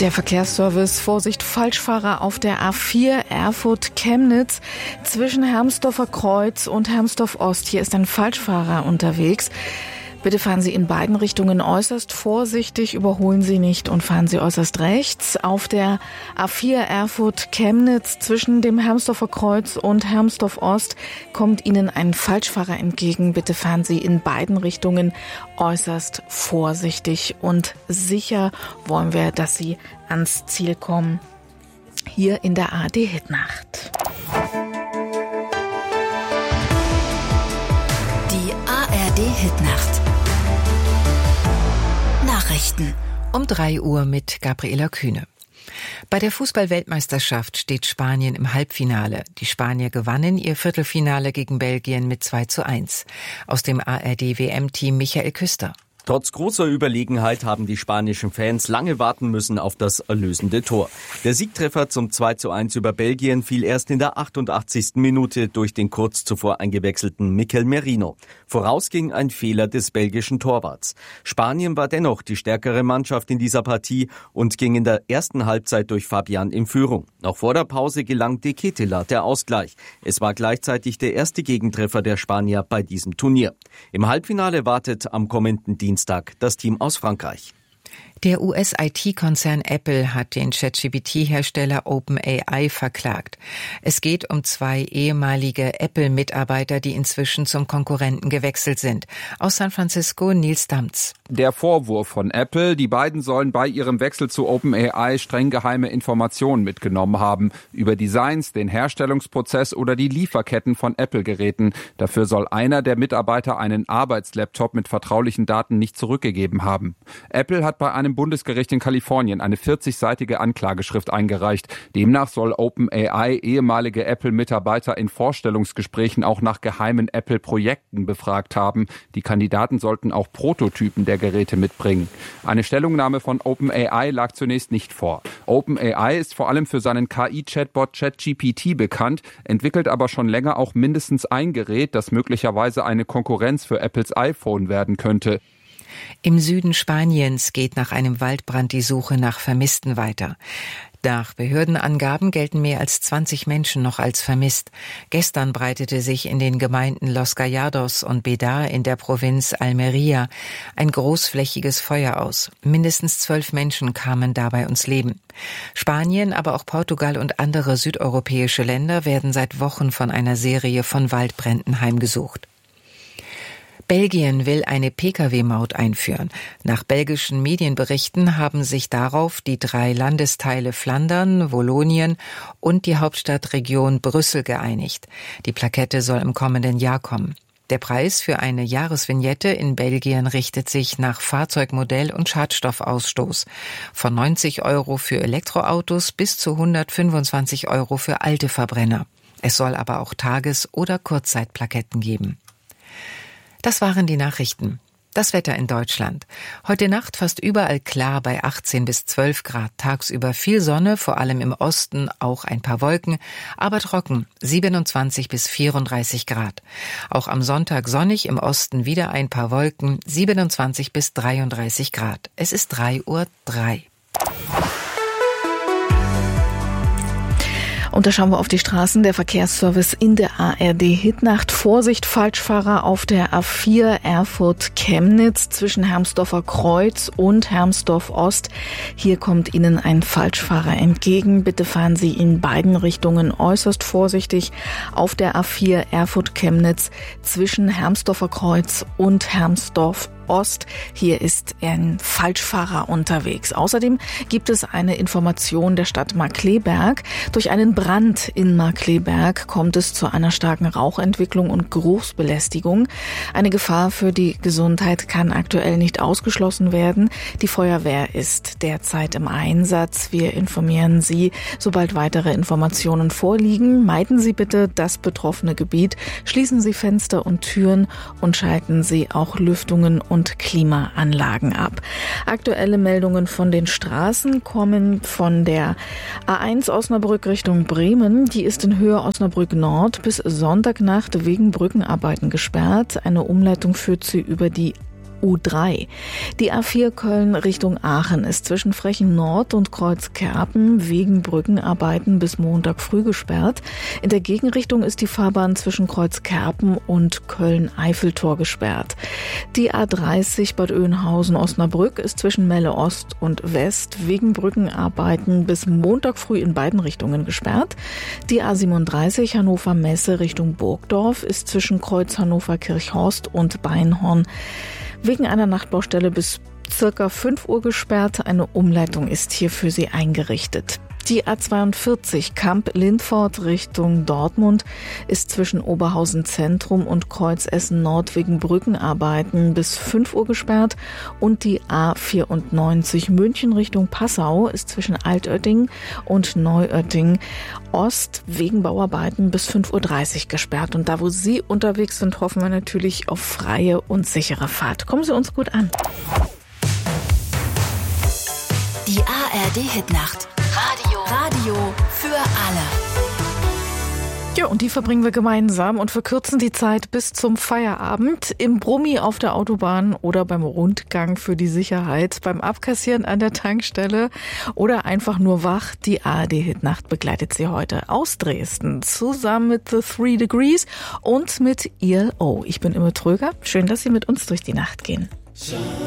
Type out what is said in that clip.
Der Verkehrsservice: Vorsicht, Falschfahrer auf der A4 Erfurt-Chemnitz zwischen Hermsdorfer Kreuz und Hermsdorf Ost. Hier ist ein Falschfahrer unterwegs. Bitte fahren Sie in beiden Richtungen äußerst vorsichtig, überholen Sie nicht und fahren Sie äußerst rechts. Auf der A4 Erfurt-Chemnitz zwischen dem Hermsdorfer Kreuz und Hermsdorf Ost kommt Ihnen ein Falschfahrer entgegen. Bitte fahren Sie in beiden Richtungen äußerst vorsichtig und sicher wollen wir, dass Sie ans Ziel kommen. Hier in der ARD-Hitnacht. Die ARD-Hitnacht. Nachrichten. Um 3 Uhr mit Gabriela Kühne. Bei der Fußball-Weltmeisterschaft steht Spanien im Halbfinale. Die Spanier gewannen ihr Viertelfinale gegen Belgien mit 2:1. Aus dem ARD-WM-Team Michael Küster. Trotz großer Überlegenheit haben die spanischen Fans lange warten müssen auf das erlösende Tor. Der Siegtreffer zum 2:1 über Belgien fiel erst in der 88. Minute durch den kurz zuvor eingewechselten Mikel Merino. Voraus ging ein Fehler des belgischen Torwarts. Spanien war dennoch die stärkere Mannschaft in dieser Partie und ging in der ersten Halbzeit durch Fabian in Führung. Noch vor der Pause gelang De Ketelaere der Ausgleich. Es war gleichzeitig der erste Gegentreffer der Spanier bei diesem Turnier. Im Halbfinale wartet am kommenden Dienstag das Team aus Frankreich. Der US-IT-Konzern Apple hat den ChatGPT-Hersteller OpenAI verklagt. Es geht um 2 ehemalige Apple-Mitarbeiter, die inzwischen zum Konkurrenten gewechselt sind. Aus San Francisco, Nils Damz. Der Vorwurf von Apple: die beiden sollen bei ihrem Wechsel zu OpenAI streng geheime Informationen mitgenommen haben über Designs, den Herstellungsprozess oder die Lieferketten von Apple-Geräten. Dafür soll einer der Mitarbeiter einen Arbeitslaptop mit vertraulichen Daten nicht zurückgegeben haben. Apple hat bei einem Bundesgericht in Kalifornien eine 40-seitige Anklageschrift eingereicht. Demnach soll OpenAI ehemalige Apple-Mitarbeiter in Vorstellungsgesprächen auch nach geheimen Apple-Projekten befragt haben. Die Kandidaten sollten auch Prototypen der Geräte mitbringen. Eine Stellungnahme von OpenAI lag zunächst nicht vor. OpenAI ist vor allem für seinen KI-Chatbot ChatGPT bekannt, entwickelt aber schon länger auch mindestens ein Gerät, das möglicherweise eine Konkurrenz für Apples iPhone werden könnte. Im Süden Spaniens geht nach einem Waldbrand die Suche nach Vermissten weiter. Nach Behördenangaben gelten mehr als 20 Menschen noch als vermisst. Gestern breitete sich in den Gemeinden Los Gallardos und Bedar in der Provinz Almería ein großflächiges Feuer aus. Mindestens 12 Menschen kamen dabei ums Leben. Spanien, aber auch Portugal und andere südeuropäische Länder werden seit Wochen von einer Serie von Waldbränden heimgesucht. Belgien will eine Pkw-Maut einführen. Nach belgischen Medienberichten haben sich darauf die 3 Landesteile Flandern, Wallonien und die Hauptstadtregion Brüssel geeinigt. Die Plakette soll im kommenden Jahr kommen. Der Preis für eine Jahresvignette in Belgien richtet sich nach Fahrzeugmodell und Schadstoffausstoß. Von 90 € für Elektroautos bis zu 125 € für alte Verbrenner. Es soll aber auch Tages- oder Kurzzeitplaketten geben. Das waren die Nachrichten. Das Wetter in Deutschland. Heute Nacht fast überall klar bei 18 bis 12 Grad. Tagsüber viel Sonne, vor allem im Osten auch ein paar Wolken, aber trocken, 27 bis 34 Grad. Auch am Sonntag sonnig, im Osten wieder ein paar Wolken, 27 bis 33 Grad. Es ist 3:03 Uhr. Und da schauen wir auf die Straßen. Der Verkehrsservice in der ARD-Hitnacht. Vorsicht, Falschfahrer auf der A4 Erfurt-Chemnitz zwischen Hermsdorfer Kreuz und Hermsdorf Ost. Hier kommt Ihnen ein Falschfahrer entgegen. Bitte fahren Sie in beiden Richtungen äußerst vorsichtig auf der A4 Erfurt-Chemnitz zwischen Hermsdorfer Kreuz und Hermsdorf Ost. Hier ist ein Falschfahrer unterwegs. Außerdem gibt es eine Information der Stadt Markkleeberg. Durch einen Brand in Markkleeberg kommt es zu einer starken Rauchentwicklung und Geruchsbelästigung. Eine Gefahr für die Gesundheit kann aktuell nicht ausgeschlossen werden. Die Feuerwehr ist derzeit im Einsatz. Wir informieren Sie, sobald weitere Informationen vorliegen. Meiden Sie bitte das betroffene Gebiet. Schließen Sie Fenster und Türen und schalten Sie auch Lüftungen und Klimaanlagen ab. Aktuelle Meldungen von den Straßen kommen von der A1 Osnabrück Richtung Bremen. Die ist in Höhe Osnabrück Nord bis Sonntagnacht wegen Brückenarbeiten gesperrt. Eine Umleitung führt sie über die U3. Die A4 Köln Richtung Aachen ist zwischen Frechen Nord und Kreuzkerpen wegen Brückenarbeiten bis Montag früh gesperrt. In der Gegenrichtung ist die Fahrbahn zwischen Kreuzkerpen und Köln-Eiffeltor gesperrt. Die A30 Bad Oeynhausen-Osnabrück ist zwischen Melle Ost und West wegen Brückenarbeiten bis Montag früh in beiden Richtungen gesperrt. Die A37 Hannover-Messe Richtung Burgdorf ist zwischen Kreuz Hannover-Kirchhorst und Beinhorn wegen einer Nachtbaustelle bis circa 5 Uhr gesperrt. Eine Umleitung ist hier für Sie eingerichtet. Die A42 Kamp-Lindfort Richtung Dortmund ist zwischen Oberhausen Zentrum und Kreuz Essen Nord wegen Brückenarbeiten bis 5 Uhr gesperrt. Und die A94 München Richtung Passau ist zwischen Altötting und Neuötting Ost wegen Bauarbeiten bis 5.30 Uhr gesperrt. Und da, wo Sie unterwegs sind, hoffen wir natürlich auf freie und sichere Fahrt. Kommen Sie uns gut an. Die ARD-Hitnacht. Radio für alle. Ja, und die verbringen wir gemeinsam und verkürzen die Zeit bis zum Feierabend im Brummi auf der Autobahn oder beim Rundgang für die Sicherheit, beim Abkassieren an der Tankstelle oder einfach nur wach. Die ARD-Hitnacht begleitet Sie heute aus Dresden zusammen mit The 3 Degrees und mit ELO. Ich bin Imme Tröger. Schön, dass Sie mit uns durch die Nacht gehen.